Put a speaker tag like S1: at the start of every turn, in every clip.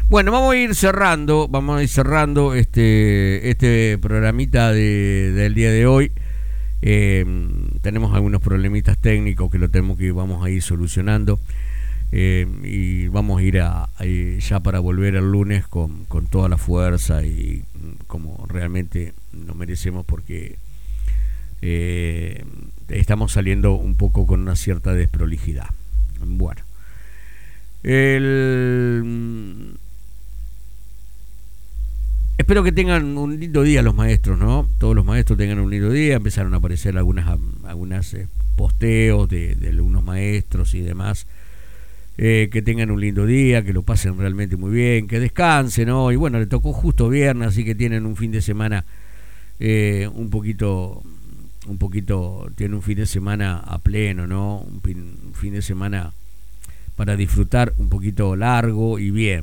S1: Bueno, vamos a ir cerrando este programita del día de hoy. Tenemos algunos problemitas técnicos que vamos a ir solucionando. Y vamos a ir ya para volver el lunes con toda la fuerza y como realmente nos merecemos, porque estamos saliendo un poco con una cierta desprolijidad. Bueno, espero que tengan un lindo día los maestros, ¿no? Todos los maestros tengan un lindo día. Empezaron a aparecer algunas posteos de algunos maestros y demás. Que tengan un lindo día, que lo pasen realmente muy bien, que descansen, ¿no? Y bueno, le tocó justo viernes, así que tienen un fin de semana un poquito, tienen un fin de semana a pleno, ¿no? Un fin de semana para disfrutar, un poquito largo y bien.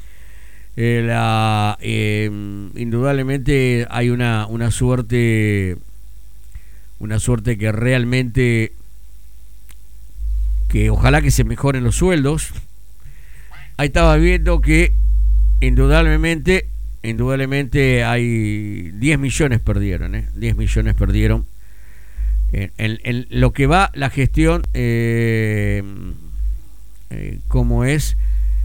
S1: Indudablemente hay una suerte que realmente, que ojalá que se mejoren los sueldos. Ahí estaba viendo que indudablemente hay 10 millones perdieron, 10 millones perdieron en lo que va la gestión, como es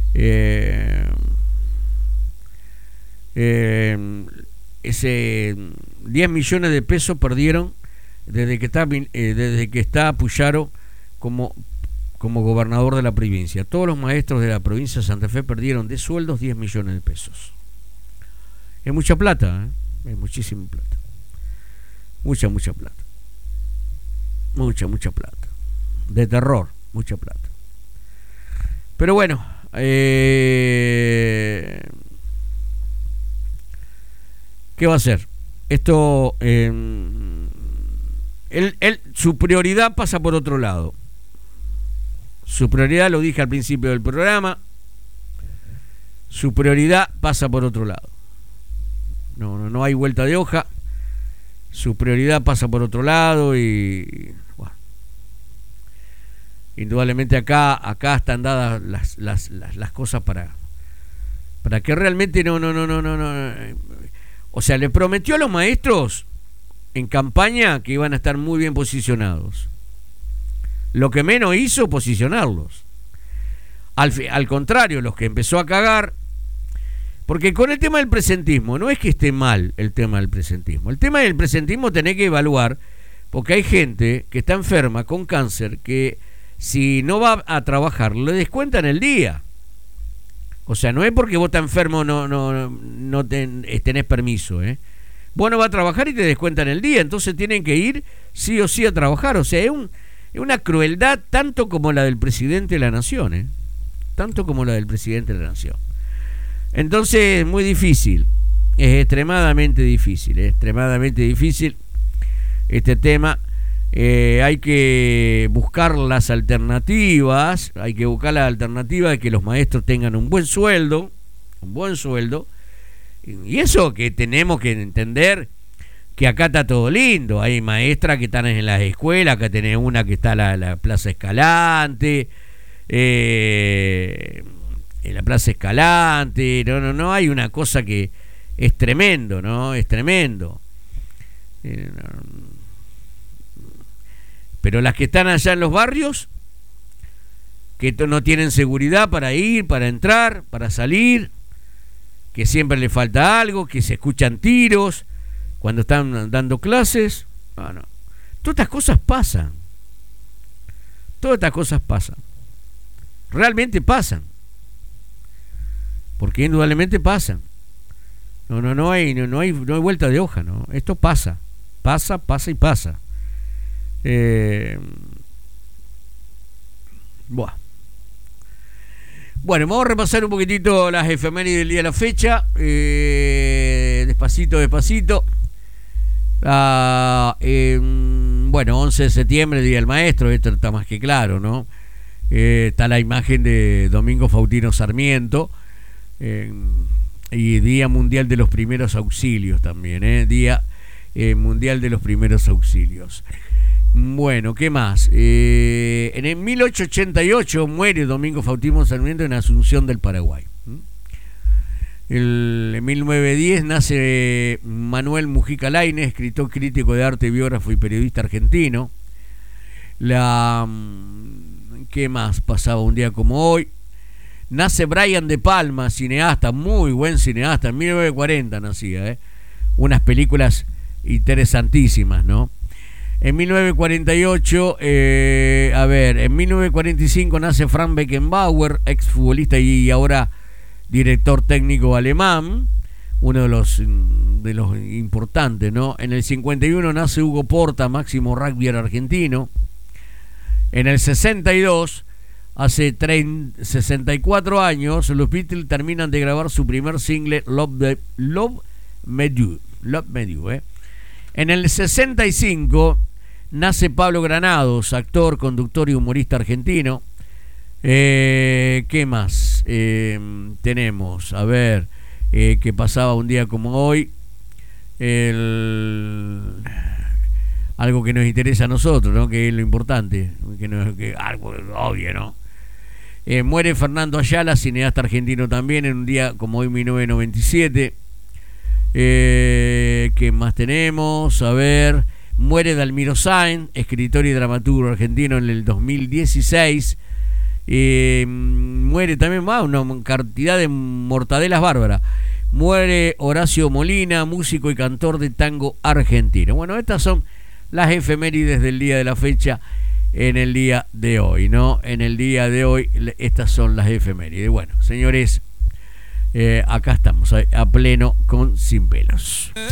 S1: ese 10 millones de pesos perdieron desde que está Puyaro como gobernador de la provincia. Todos los maestros de la provincia de Santa Fe perdieron de sueldos 10 millones de pesos. Es mucha plata, es muchísima plata. Mucha plata. Mucha plata. De terror, mucha plata. Pero bueno, ¿qué va a hacer? Esto, su prioridad pasa por otro lado. Su prioridad, lo dije al principio del programa, su prioridad pasa por otro lado. No hay vuelta de hoja. Su prioridad pasa por otro lado y bueno, indudablemente acá están dadas las cosas para que realmente no. O sea, le prometió a los maestros en campaña que iban a estar muy bien posicionados. Lo que menos hizo, posicionarlos. Al contrario, los que empezó a cagar. Porque con el tema del presentismo, no es que esté mal el tema del presentismo. El tema del presentismo tenés que evaluar, porque hay gente que está enferma con cáncer, que si no va a trabajar, le descuentan el día. O sea, no es porque vos estás enfermo no tenés permiso, Vos no vas a trabajar y te descuentan el día, entonces tienen que ir sí o sí a trabajar. O sea, es una crueldad tanto como la del presidente de la nación, tanto como la del presidente de la nación. Entonces, muy difícil, es extremadamente difícil este tema. Hay que buscar las alternativas, de que los maestros tengan un buen sueldo, y eso que tenemos que entender, que acá está todo lindo. Hay maestras que están en las escuelas. Acá tenés una que está en la Plaza Escalante, en la Plaza Escalante. No hay una cosa que es tremendo, ¿no? Es tremendo. Pero las que están allá en los barrios, que no tienen seguridad para ir, para entrar, para salir, que siempre le falta algo, que se escuchan tiros cuando están dando clases. No. Todas estas cosas pasan. Realmente pasan. Porque indudablemente pasan. No hay vuelta de hoja, ¿no? Esto pasa y pasa. Bueno, vamos a repasar un poquitito las efemérides del día de la fecha. Despacito. 11 de septiembre, Día del Maestro. Esto está más que claro, ¿no? Está la imagen de Domingo Faustino Sarmiento. Y Día Mundial de los Primeros Auxilios también, Día Mundial de los Primeros Auxilios. Bueno, ¿qué más? En el 1888 muere Domingo Faustino Sarmiento en Asunción del Paraguay. En 1910 nace Manuel Mujica Lainez, escritor, crítico de arte, biógrafo y periodista argentino. ¿Qué más pasaba un día como hoy? Nace Brian De Palma, cineasta, muy buen cineasta, en 1940 nacía, unas películas interesantísimas, ¿no? En 1948, en 1945 nace Franz Beckenbauer, exfutbolista y ahora director técnico alemán, uno de los importantes, ¿no? En el 51 nace Hugo Porta, máximo rugbyer argentino. En el 62, hace 64 años, los Beatles terminan de grabar su primer single, Love Me Do. En el 65 nace Pablo Granados, actor, conductor y humorista argentino. ¿Qué más tenemos? A ver, que pasaba un día como hoy. Algo que nos interesa a nosotros, ¿no? Que es lo importante, algo obvio, ¿no? Muere Fernando Ayala, cineasta argentino también, en un día como hoy, 1997. ¿Qué más tenemos? A ver, muere Dalmiro Sáenz, escritor y dramaturgo argentino, en el 2016. Muere también una cantidad de mortadelas bárbaras. Muere Horacio Molina, músico y cantor de tango argentino. Bueno, estas son las efemérides del día de la fecha en el día de hoy, ¿no? En el día de hoy estas son las efemérides. Bueno, señores, acá estamos a pleno con Sin Pelos.